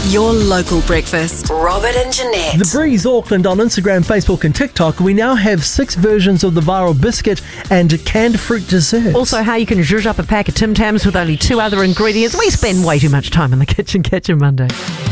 Your local breakfast. Robert and Jeanette. The Breeze Auckland on Instagram, Facebook and TikTok. We now have 6 versions of the viral biscuit and canned fruit dessert. Also, how you can zhuzh up a pack of Tim Tams with only 2 other ingredients. We spend way too much time in the kitchen. Catch you Monday.